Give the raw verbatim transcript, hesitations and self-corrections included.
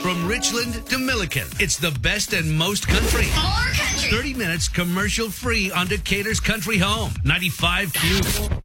From Richland to Milliken, it's the best and most country. More country. thirty minutes commercial free on Decatur's Country Home. ninety-five Q.